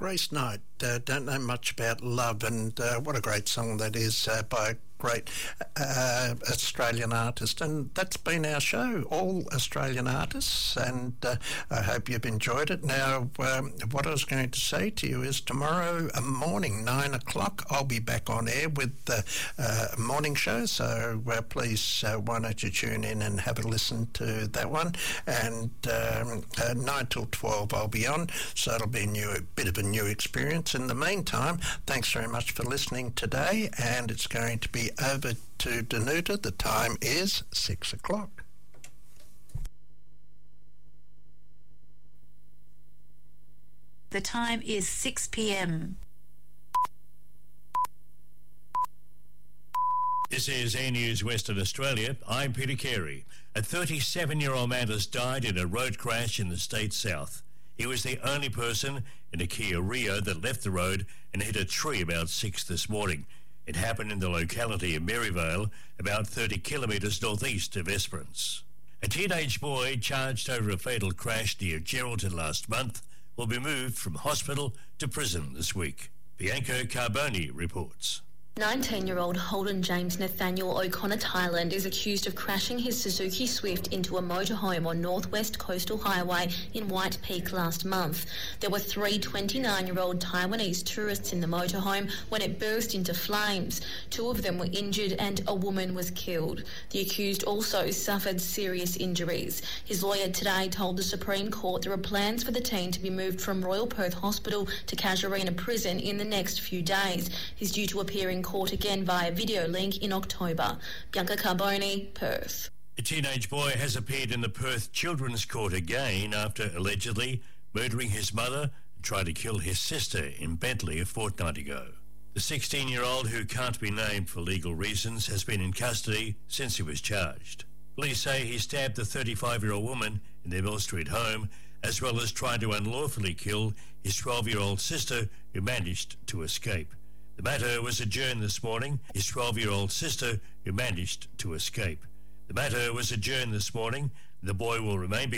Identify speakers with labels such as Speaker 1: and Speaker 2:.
Speaker 1: Grace Knight, don't know much about love, and what a great song that is by a great Australian artist. And that's been our show, all Australian artists, and I hope you've enjoyed it. Now, what I was going to say to you is tomorrow morning, 9 o'clock, I'll be back on air with the morning show, so please, why don't you tune in and have a listen to that one. And 9 till 12 I'll be on, so it'll be a bit of a new experience. In the meantime, thanks very much for listening today, and it's going to be over to Danuta. The time is 6 o'clock.
Speaker 2: The time is 6 p.m.
Speaker 3: This is A News Western Australia. I'm Peter Carey. A 37-year-old man has died in a road crash in the state south. He was the only person in a Kia Rio that left the road and hit a tree about 6 this morning. It happened in the locality of Maryvale, about 30 kilometres northeast of Esperance. A teenage boy charged over a fatal crash near Geraldton last month will be moved from hospital to prison this week. Bianca Carboni reports.
Speaker 4: 19-year-old Holden James Nathaniel O'Connor Thailand is accused of crashing his Suzuki Swift into a motorhome on Northwest Coastal Highway in White Peak last month. There were 3 29-year-old Taiwanese tourists in the motorhome when it burst into flames. 2 of them were injured and a woman was killed. The accused also suffered serious injuries. His lawyer today told the Supreme Court there are plans for the teen to be moved from Royal Perth Hospital to Casuarina Prison in the next few days. He's due to appear in court again via video link in October. Bianca Carboni, Perth.
Speaker 3: A teenage boy has appeared in the Perth Children's Court again after allegedly murdering his mother and trying to kill his sister in Bentley a fortnight ago. The 16-year-old, who can't be named for legal reasons, has been in custody since he was charged. Police say he stabbed the 35-year-old woman in their Mill Street home, as well as trying to unlawfully kill his 12-year-old sister, who managed to escape. The matter was adjourned this morning. His 12-year-old sister, who managed to escape. The matter was adjourned this morning. The boy will remain behind.